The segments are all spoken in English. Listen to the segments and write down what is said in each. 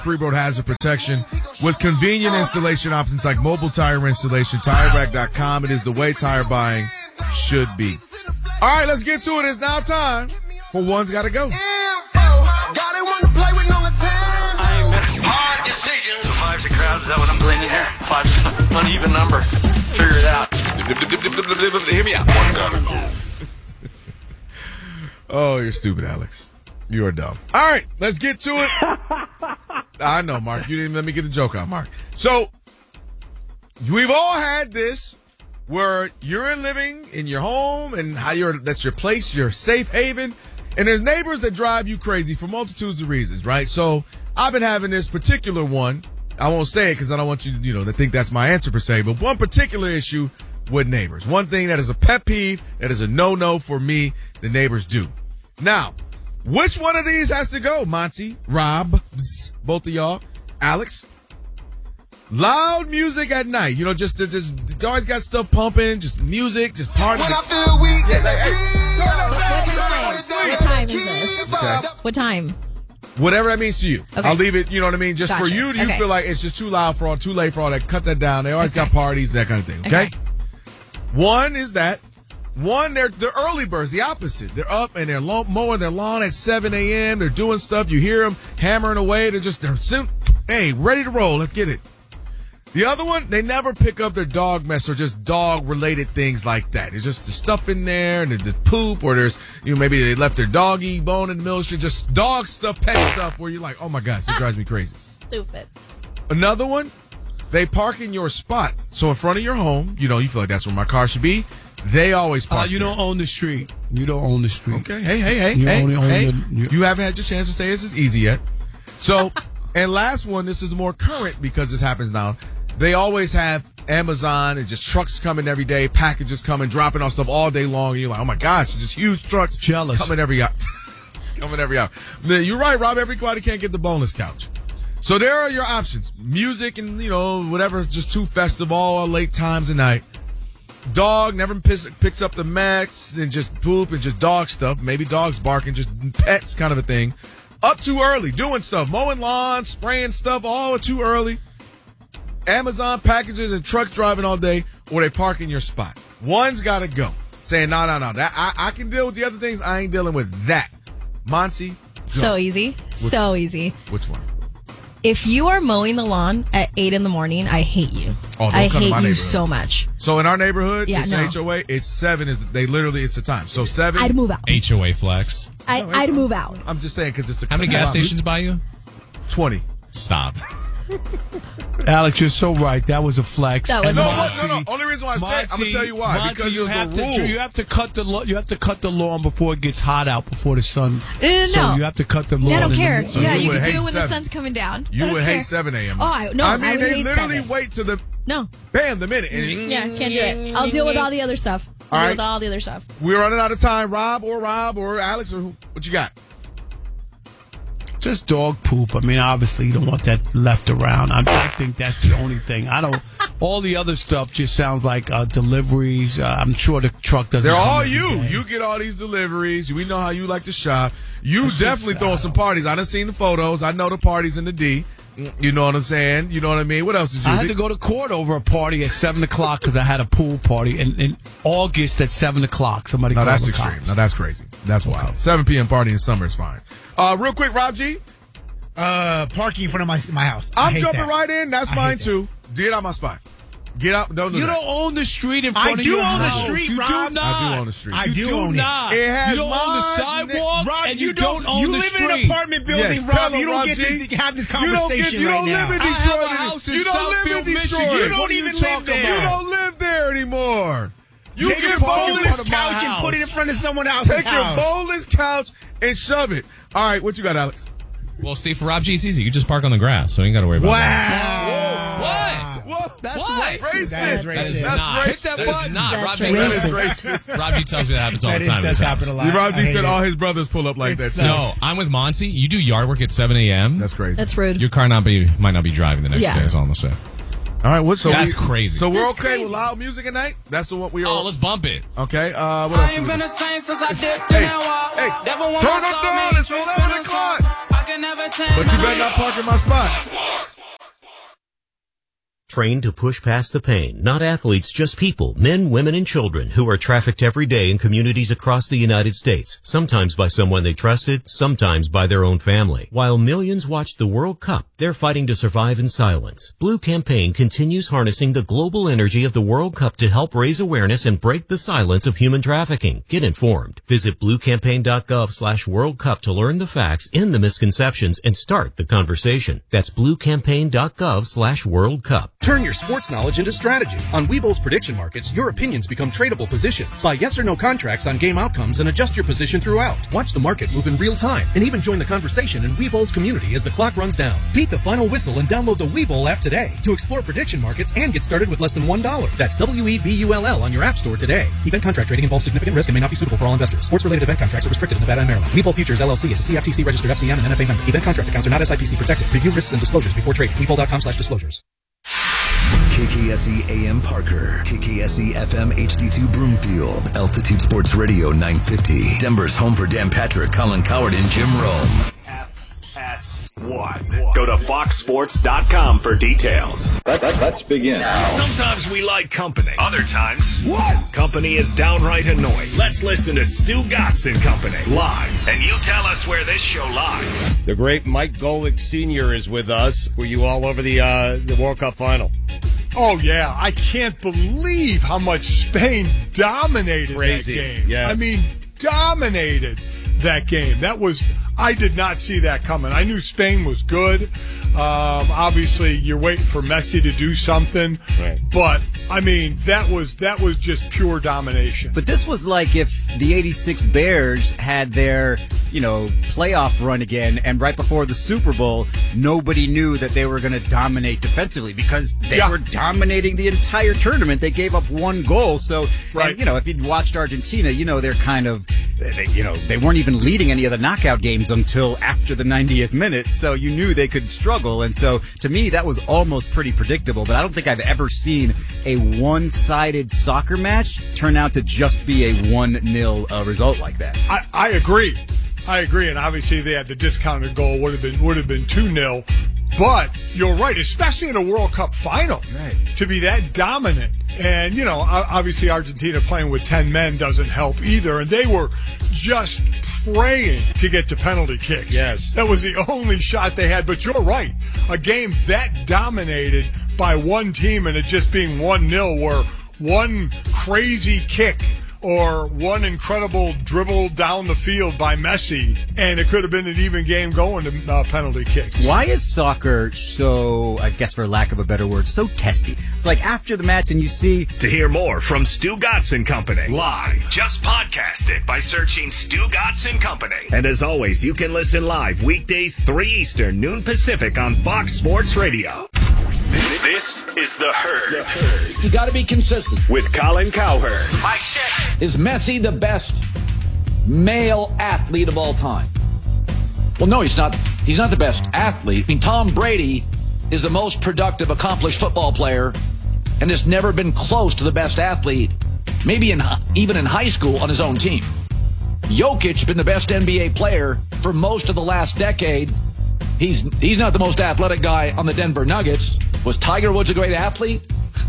Freeboard Hazard Protection with convenient installation options like mobile tire installation. TireRack.com. It is the way tire buying should be. All right, let's get to it. It's now time for One's Gotta Go. Hard decisions. So five's a crowd. Is that what I'm playing in here? Five's an uneven number. Figure it out. Hear me out. One gotta go. Oh, you're stupid, Alex. You are dumb. All right, let's get to it. I know, Mark. You didn't let me get the joke out, Mark. So, we've all had this where you're living in your home and that's your place, your safe haven, and there's neighbors that drive you crazy for multitudes of reasons, right? So, I've been having this particular one. I won't say it because I don't want you to think that's my answer per se, but one particular issue with neighbors. One thing that is a pet peeve, that is a no-no for me, the neighbors do. Now, which one of these has to go? Monty, Rob, both of y'all, Alex. Loud music at night. Just always got stuff pumping, just music, just partying. When I feel weak, What time is this? Okay. What time? Whatever that means to you. Okay. I'll leave it, you know what I mean? Just Gotcha. for you, do you Okay. feel like it's just too loud too late for all that? Cut that down. They always got parties, that kind of thing, okay? One is that. One, they're the early birds, the opposite. They're up and they're mowing their lawn at 7 a.m. They're doing stuff. You hear them hammering away. Hey, ready to roll. Let's get it. The other one, they never pick up their dog mess or just dog-related things like that. It's just the stuff in there and the poop, or there's, maybe they left their doggy bone in the middle of the street. Just dog stuff, pet stuff where you're like, oh my gosh, it drives me crazy. Stupid. Another one, they park in your spot. So in front of your home, you feel like that's where my car should be. They always park You there. don't own the street. You don't own the street. Okay. Hey. You only own You haven't had your chance to say this is easy yet. So, and last one, this is more current because this happens now. They always have Amazon and just trucks coming every day, packages coming, dropping off stuff all day long. And you're like, oh my gosh, just huge trucks. Jealous. Coming every hour. You're right, Rob. Everybody can't get the boneless couch. So there are your options. Music and, whatever is just too festive all late times of night. Dog never picks up the mess and just poop and just dog stuff. Maybe dogs barking, just pets kind of a thing. Up too early, doing stuff, mowing lawns, spraying stuff, all too early. Amazon packages and trucks driving all day, or they park in your spot. One's got to go. Saying, no. That I can deal with the other things. I ain't dealing with that. Monty, go. So easy. So easy. Which one? If you are mowing the lawn at 8 in the morning, I hate you. Oh, don't I come to my hate you neighborhood. so much. So in our neighborhood, Yeah, it's no. an HOA. It's 7. It's the time. So 7. I'd move out. HOA flex. I'd move out. I'm just saying because it's a. How many gas stations by you? 20. Stop. Alex, you're so right. That was a flex. That was No, a what? No. Only reason why I say it, I'm gonna tell you why. Monty, Because you there's have a rule. you have to cut the lawn before it gets hot out, before the sun. No. So you have to cut the lawn. I don't in the care. morning. So Yeah, you you would can do hate it when the 7. sun's coming down. You I don't would hate care. 7 a.m. Oh, I mean, they hate literally 7. wait to the No. bam the minute. And Yeah, can't do it. I'll deal with all the other stuff. All right. Deal with all the other stuff. We're running out of time. Rob or Alex or who? What you got? Just dog poop. I mean, obviously, you don't want that left around. I think that's the only thing. All the other stuff just sounds like deliveries. I'm sure the truck doesn't. They're come all every you. day. You get all these deliveries. We know how you like to shop. You definitely throwing some parties. I done seen the photos. I know the parties in the D. You know what I'm saying? You know what I mean? What else did you I do? had to go to court over a party at 7 o'clock because I had a pool party in August at 7 o'clock. Somebody No, called that's the extreme. cops. No, that's crazy. That's wild. 7 p.m. party in summer is fine. Real quick, Rob G. Parking in front of my house. I'm jumping right in. That's mine too. Get out my spot. Get out. Don't do You that. don't own the street in front I of do your own the house. street, You Rob. do not. I do own the street. I You do do own it. not. It has you don't own the mine. sidewalk, Rob, and you don't own you the live street. in an apartment building, Yes, Rob. tell him, You don't Rob get G. to have this You don't conversation you right don't now. live in I have Detroit. a house in you don't live Southfield, in Detroit. Michigan. You don't What are even you live talking there. You about? don't live there anymore. You Take can your park in boneless front of my couch and house. put it in front of someone else's take your house. boneless couch and shove it. All right, what you got, Alex? Well, see, for Rob G, it's easy. You just park on the grass, so you ain't got to worry about that. Wow. Whoa, That's What? racist. That is That is racist. That's not. racist. That is not. That's Rob G, racist. That is racist. Rob G tells me that happens all the time. in does his house. happen a lot. Rob I G hate said it. all his brothers pull up like that It's, too. No, I'm with Monty. You do yard work at 7 a.m. That's crazy. That's rude. Your car might not be driving the next Yeah. day, is all I'm going to say. All right, so That's crazy. So we're That's okay crazy. with loud music at night? That's the one we are. Oh, let's bump it. Okay. What else? I ain't been the same since I dipped Hey, in that wall. hey, Devil want turn my it soul, down. man, It's tripping 11 inside. o'clock. I can But you better not park in my spot. Trained to push past the pain. Not athletes, just people, men, women, and children who are trafficked every day in communities across the United States, sometimes by someone they trusted, sometimes by their own family. While millions watched the World Cup, they're fighting to survive in silence. Blue Campaign continues harnessing the global energy of the World Cup to help raise awareness and break the silence of human trafficking. Get informed. Visit bluecampaign.gov/World Cup to learn the facts, end the misconceptions, and start the conversation. That's bluecampaign.gov/World Cup. Turn your sports knowledge into strategy. On Webull's prediction markets, your opinions become tradable positions. Buy yes or no contracts on game outcomes and adjust your position throughout. Watch the market move in real time and even join the conversation in Webull's community as the clock runs down. Beat the final whistle and download the Webull app today to explore prediction markets and get started with less than $1. That's WEBULL on your app store today. Event contract trading involves significant risk and may not be suitable for all investors. Sports-related event contracts are restricted in Nevada and Maryland. Webull Futures LLC is a CFTC registered FCM and NFA member. Event contract accounts are not SIPC protected. Review risks and disclosures before trading. Webull.com/disclosures. KKSE AM Parker, KKSE FM HD2 Broomfield, Altitude Sports Radio 950, Denver's home for Dan Patrick, Colin Cowherd, and Jim Rome. FS1. Go to foxsports.com for details. Let's begin. Sometimes we like company. Other times, company is downright annoying. Let's listen to Stu Gatz and Company live, and you tell us where this show lies. The great Mike Golick Sr. is with us. Were you all over the World Cup final? Oh, yeah. I can't believe how much Spain dominated that game. Yes. I mean, dominated that game. I did not see that coming. I knew Spain was good. Obviously, you're waiting for Messi to do something. Right. But, I mean, that was just pure domination. But this was like if the 86 Bears had their, playoff run again, and right before the Super Bowl, nobody knew that they were going to dominate defensively because they were dominating the entire tournament. They gave up one goal. So, right. And, if you'd watched Argentina, they're kind of, they weren't even leading any of the knockout games until after the 90th minute. So you knew they could struggle. And so to me, that was almost pretty predictable. But I don't think I've ever seen a one-sided soccer match turn out to just be a 1-0 result like that. I agree. And obviously they had the discounted goal would have been 2-0. But you're right, especially in a World Cup final, to be that dominant. And, obviously Argentina playing with 10 men doesn't help either. And they were just praying to get to penalty kicks. Yes. That was the only shot they had. But you're right, a game that dominated by one team and it just being 1-0 where one crazy kick or one incredible dribble down the field by Messi, and it could have been an even game going to penalty kicks. Why is soccer so, I guess for lack of a better word, so testy? It's like after the match and you see... To hear more from Stu Gatz and Company live, just podcast it by searching Stu Gatz and Company. And as always, you can listen live weekdays 3 Eastern, noon Pacific on Fox Sports Radio. This is The Herd. You got to be consistent. With Colin Cowherd. Mike check. Is Messi the best male athlete of all time? Well, no, he's not. He's not the best athlete. I mean, Tom Brady is the most productive, accomplished football player and has never been close to the best athlete, maybe even in high school on his own team. Jokic has been the best NBA player for most of the last decade. He's not the most athletic guy on the Denver Nuggets. Was Tiger Woods a great athlete?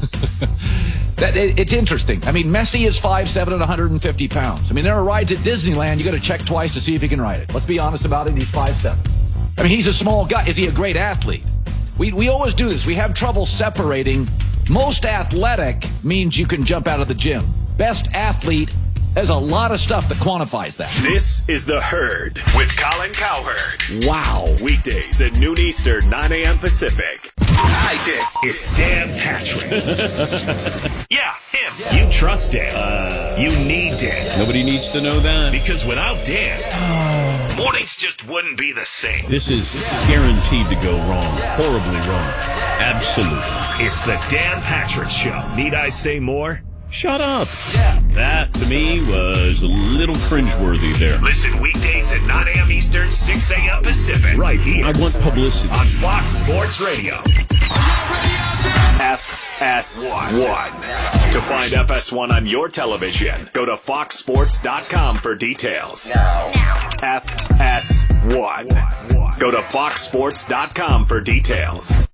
It's interesting. I mean, Messi is 5'7" and 150 pounds. I mean, there are rides at Disneyland you got to check twice to see if he can ride it. Let's be honest about it. He's 5'7". I mean, he's a small guy. Is he a great athlete? We always do this. We have trouble separating. Most athletic means you can jump out of the gym. Best athlete, there's a lot of stuff that quantifies that. This is The Herd with Colin Cowherd. Wow. Weekdays at noon Eastern, 9 a.m. Pacific. Hi, Dick. It's Dan Patrick. Yeah, him. You trust Dan. You need Dan. Nobody needs to know that. Because without Dan, mornings just wouldn't be the same. This is guaranteed to go wrong. Horribly wrong. Absolutely. It's the Dan Patrick Show. Need I say more? Shut up. That, to me, was a little cringeworthy there. Listen weekdays at 9 a.m. Eastern, 6 a.m. Pacific. Right here. I want publicity. On Fox Sports Radio. FS1. To find FS1 on your television, go to foxsports.com for details. Now. FS1. Go to foxsports.com for details.